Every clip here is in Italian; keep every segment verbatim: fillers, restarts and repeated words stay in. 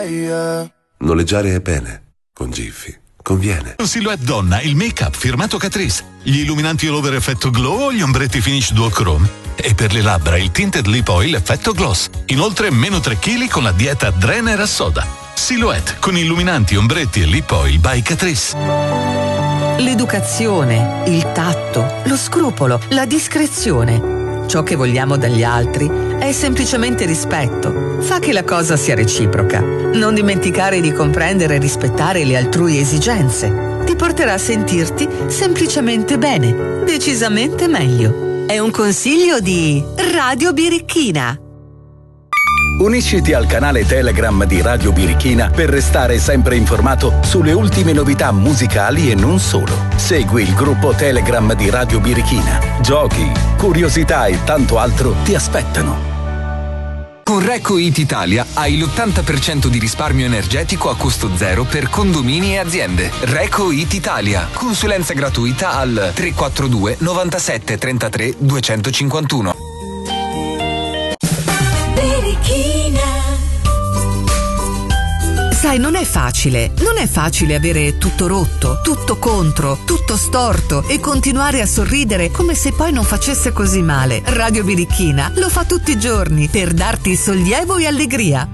Noleggiare è bene, con Giffy conviene. Silhouette donna, il make-up firmato Catrice, gli illuminanti all over effetto glow o gli ombretti finish duochrome. E per le labbra il tinted lip oil effetto gloss. Inoltre meno tre chili con la dieta Drener a soda. Silhouette con illuminanti, ombretti e lip oil by Catrice. L'educazione, il tatto, lo scrupolo, la discrezione. Ciò che vogliamo dagli altri è semplicemente rispetto. Fa che la cosa sia reciproca. Non dimenticare di comprendere e rispettare le altrui esigenze. Ti porterà a sentirti semplicemente bene, decisamente meglio. È un consiglio di Radio Birichina. Unisciti al canale Telegram di Radio Birichina per restare sempre informato sulle ultime novità musicali e non solo. Segui il gruppo Telegram di Radio Birichina. Giochi, curiosità e tanto altro ti aspettano. Con ReccoIT Italia hai l'ottanta per cento di risparmio energetico a costo zero per condomini e aziende. ReccoIT Italia. Consulenza gratuita al tre quattro due novantasette trentatré duecentocinquantuno. Sai, non è facile, non è facile avere tutto rotto, tutto contro, tutto storto e continuare a sorridere come se poi non facesse così male. Radio Birichina lo fa tutti i giorni per darti sollievo e allegria.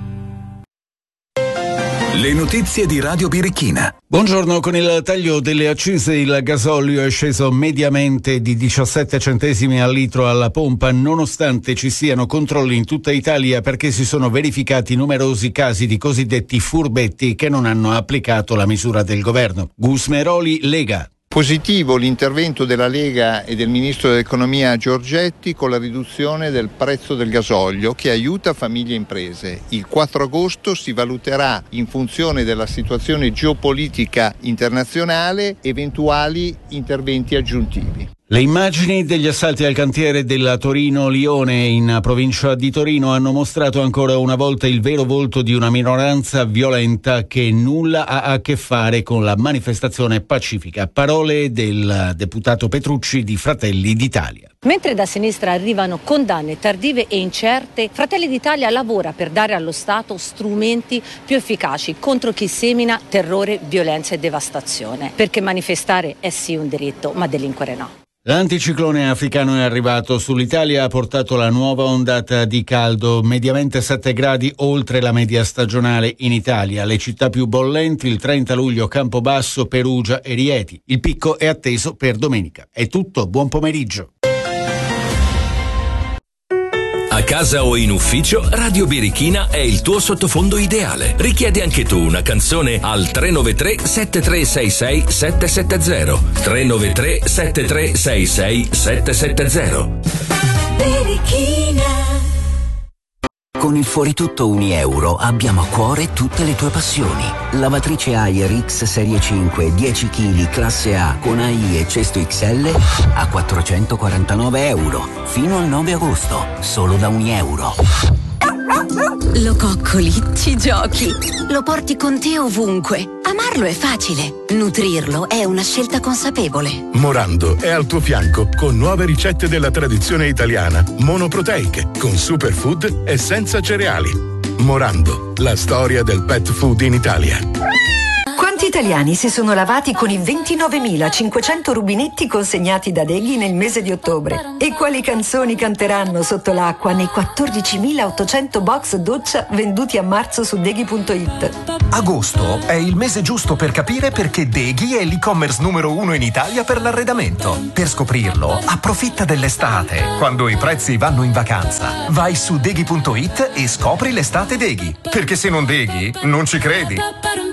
Le notizie di Radio Birichina. Buongiorno, con il taglio delle accise il gasolio è sceso mediamente di diciassette centesimi al litro alla pompa, nonostante ci siano controlli in tutta Italia perché si sono verificati numerosi casi di cosiddetti furbetti che non hanno applicato la misura del governo. Gusmeroli, Lega. Positivo l'intervento della Lega e del Ministro dell'Economia Giorgetti con la riduzione del prezzo del gasolio che aiuta famiglie e imprese. Il quattro agosto si valuterà, in funzione della situazione geopolitica internazionale, eventuali interventi aggiuntivi. Le immagini degli assalti al cantiere della Torino-Lione in provincia di Torino hanno mostrato ancora una volta il vero volto di una minoranza violenta che nulla ha a che fare con la manifestazione pacifica. Parole del deputato Petrucci di Fratelli d'Italia. Mentre da sinistra arrivano condanne tardive e incerte, Fratelli d'Italia lavora per dare allo Stato strumenti più efficaci contro chi semina terrore, violenza e devastazione. Perché manifestare è sì un diritto, ma delinquere no. L'anticiclone africano è arrivato sull'Italia, ha portato la nuova ondata di caldo, mediamente sette gradi oltre la media stagionale in Italia. Le città più bollenti il trenta luglio Campobasso, Perugia e Rieti. Il picco è atteso per domenica. È tutto, buon pomeriggio. A casa o in ufficio, Radio Birichina è il tuo sottofondo ideale. Richiedi anche tu una canzone al tre nove tre sette tre sei sei sette sette zero. tre nove tre sette tre sei sei sette sette zero. Birichina. Con il Fuori Tutto un euro abbiamo a cuore tutte le tue passioni. Lavatrice Haier X Serie cinque dieci chili classe A con A I e cesto X L a quattrocentoquarantanove euro. Fino al nove agosto, solo da un euro. Lo coccoli, ci giochi, lo porti con te ovunque. Amarlo è facile, nutrirlo è una scelta consapevole. Morando è al tuo fianco con nuove ricette della tradizione italiana, monoproteiche, con superfood e senza cereali. Morando, la storia del pet food in Italia. Quanti italiani si sono lavati con i ventinovemilacinquecento rubinetti consegnati da Deghi nel mese di ottobre? E quali canzoni canteranno sotto l'acqua nei quattordicimilaottocento box doccia venduti a marzo su Deghi punto it? Agosto è il mese giusto per capire perché Deghi è l'e-commerce numero uno in Italia per l'arredamento. Per scoprirlo, approfitta dell'estate, quando i prezzi vanno in vacanza. Vai su Deghi punto it e scopri l'estate Deghi. Perché se non Deghi, non ci credi.